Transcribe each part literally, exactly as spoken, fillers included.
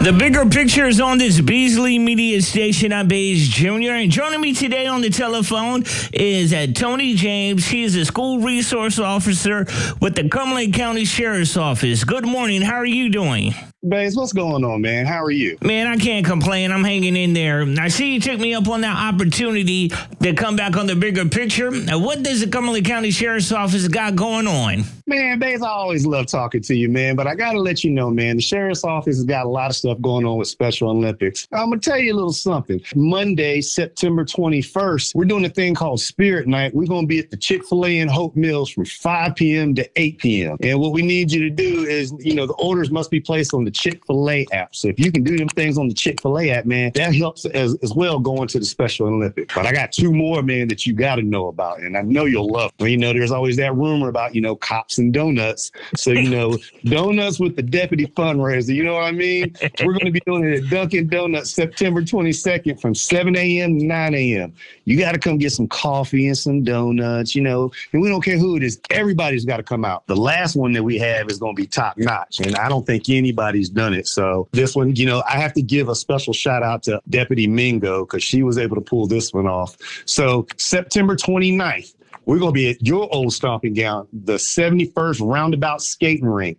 The bigger picture is on this Beasley Media Station. I'm Baze Junior And joining me today on the telephone is uh, Tony James. He is a school resource officer with the Cumberland County Sheriff's Office. Good morning. How are you doing? Baze, what's going on, man? How are you? Man, I can't complain. I'm hanging in there. I see you took me up on that opportunity to come back on the bigger picture. Now, what does the Cumberland County Sheriff's Office got going on? Man, Baze, I always love talking to you, man. But I got to let you know, man, the Sheriff's Office has got a lot of stuff going on with Special Olympics. I'm going to tell you a little something. Monday, September twenty-first, we're doing a thing called Spirit Night. We're going to be at the Chick-fil-A in Hope Mills from five p.m. to eight p.m. And what we need you to do is, you know, the orders must be placed on the Chick-fil-A app. So if you can do them things on the Chick-fil-A app, man, that helps as, as well going to the Special Olympics. But I got two more, man, that you got to know about. And I know you'll love them. You know, there's always that rumor about, you know, cops and donuts. So, you know, donuts with the deputy fundraiser. You know what I mean? We're going to be doing it at Dunkin' Donuts September twenty-second from seven a.m. to nine a.m. You got to come get some coffee and some donuts, you know, and we don't care who it is. Everybody's got to come out. The last one that we have is going to be top notch. And I don't think anybody's done it. So this one, you know, I have to give a special shout out to Deputy Mingo because she was able to pull this one off. So September twenty-ninth, we're going to be at your old stomping ground, the seventy-first Roundabout Skating Rink.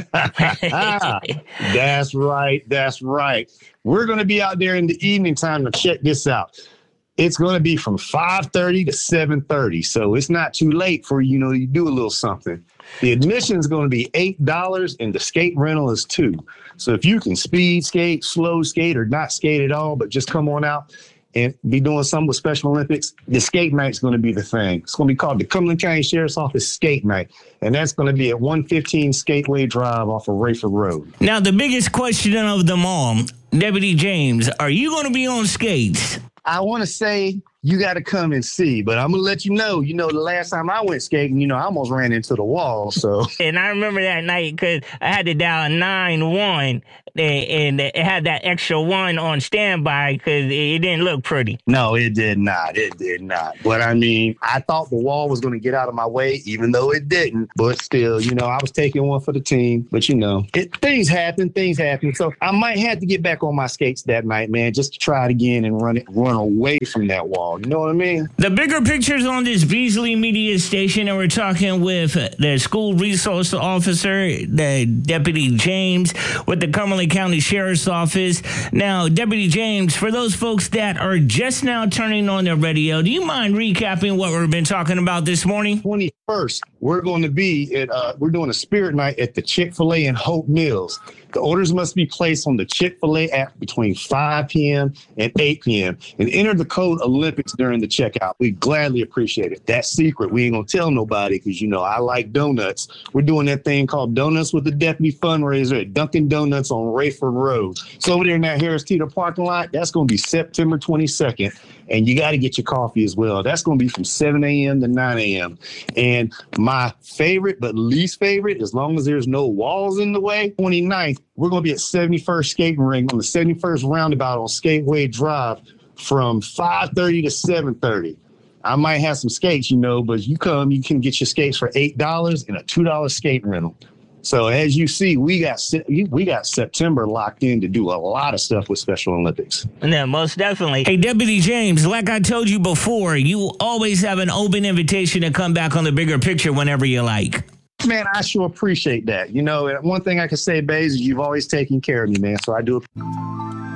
That's right. That's right. We're going to be out there in the evening time to check this out. It's going to be from five thirty to seven thirty. So it's not too late for, you know, you do a little something. The admission is going to be eight dollars and the skate rental is two dollars. So if you can speed skate, slow skate, or not skate at all, but just come on out and be doing something with Special Olympics, the skate night is going to be the thing. It's going to be called the Cumberland County Sheriff's Office Skate Night. And that's going to be at one fifteen Skateway Drive off of Rayford Road. Now, the biggest question of them all, Deputy James, are you going to be on skates? I want to say you got to come and see, but I'm going to let you know, you know, the last time I went skating, you know, I almost ran into the wall. So, and I remember that night because I had to dial nine one and it had that extra one on standby because it didn't look pretty. No, it did not. It did not. But I mean, I thought the wall was going to get out of my way, even though it didn't. But still, you know, I was taking one for the team. But, you know, it, things happen. Things happen. So I might have to get back on my skates that night, man, just to try it again and run it, run away from that wall. You know what I mean? The bigger picture's on this Beasley Media Station, and we're talking with the school resource officer, the Deputy James, with the Cumberland County Sheriff's Office. Now, Deputy James, for those folks that are just now turning on their radio, do you mind recapping what we've been talking about this morning? twenty-first, we're going to be at, uh, we're doing a Spirit Night at the Chick-fil-A in Hope Mills. The orders must be placed on the Chick-fil-A app between five p.m. and eight p.m. and enter the code Olympics during the checkout. We gladly appreciate it. That's secret. We ain't going to tell nobody because, you know, I like donuts. We're doing that thing called Donuts with the Deputy Fundraiser at Dunkin' Donuts on Rayford Road. So over there in that Harris Teeter parking lot, that's going to be September twenty-second. And you got to get your coffee as well. That's going to be from seven a.m. to nine a.m. And my favorite, but least favorite, as long as there's no walls in the way, twenty-ninth, we're going to be at seventy-first Skating Ring on the seventy-first Roundabout on Skateway Drive from five thirty to seven thirty. I might have some skates, you know, but you come, you can get your skates for eight dollars and a two dollars skate rental. So as you see, we got we got September locked in to do a lot of stuff with Special Olympics. Yeah, most definitely. Hey, Deputy James, like I told you before, you always have an open invitation to come back on the bigger picture whenever you like. Man, I sure appreciate that. You know, one thing I can say, Baze, is you've always taken care of me, man. So I do.